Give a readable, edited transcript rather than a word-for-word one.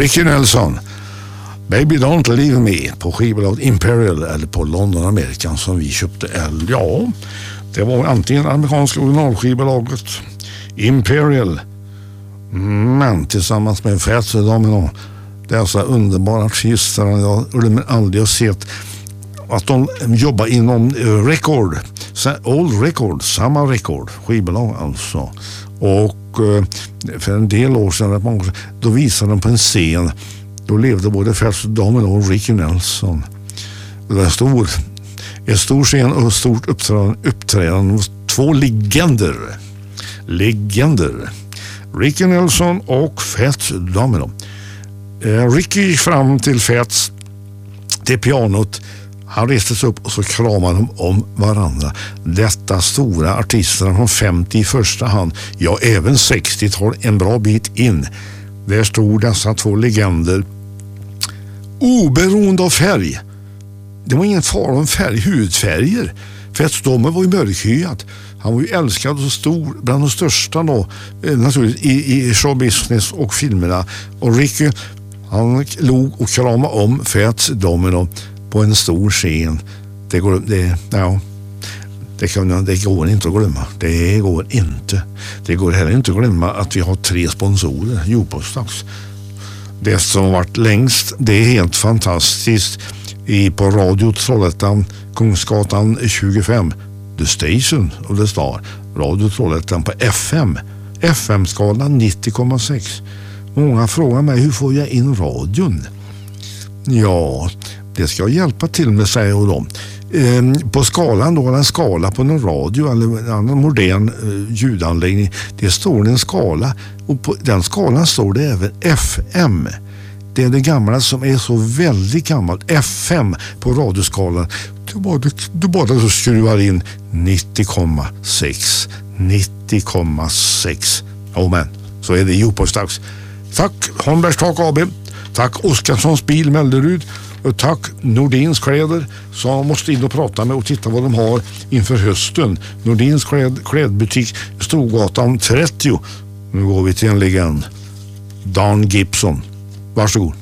Ricky Nelson, Baby Don't Leave Me på skivbolaget Imperial eller på London American som vi köpte. Ja, det var antingen amerikanska originalskivbolaget Imperial, men tillsammans med Fats Domino. Dessa underbara artister. Jag har aldrig sett att de jobbar inom record, old record, samma record, skivbolag alltså. Och för en del år sedan, då visade de på en scen. Då levde både Fats Domino och Ricky Nelson. Det var en stor scen och stort uppträdande. Två legender. Ricky Nelson och Fats Domino. Ricky gick fram till Fats, till pianot. Han reste sig upp och så kramade de om varandra. Detta stora artisterna från 50 i första hand. Ja, även 60 tar en bra bit in. Där stod dessa två legender. Oberoende av färg. Det var ingen fara om hudfärger. Fats Domino var ju mörkhyad. Han var ju älskad och stor, bland de största då, naturligtvis i showbusiness och filmerna. Och Ricky, han log och kramade om Fats Domino på en stor scen. Det går inte att glömma. Det går inte. Det går heller inte att glömma att vi har 3 sponsorer. Djupåstax. Det som varit längst, det är helt fantastiskt. På Radio Trollhättan, Kungsgatan 25. The Station of the Star. Radio Trollhättan på FM-skalan 90,6. Många frågar mig, hur får jag in radion? Ja, det ska jag hjälpa till med, säger de. På skalan då, en skala på en radio eller en annan modern ljudanläggning, det står en skala, och på den skalan står det även FM. Det är det gamla som är så väldigt gammalt. FM på radioskalan. Du bara skruvar in 90,6. 90,6. Men så är det Djupåstax. Tack Holmbergs Tak AB. Tack Oskarssons bil Mellerud. Och tack Nordins kläder som måste in och prata med och titta vad de har inför hösten. Nordins klädbutik Storgatan 30. Nu går vi till en legend. Dan Gibson. Varsågod.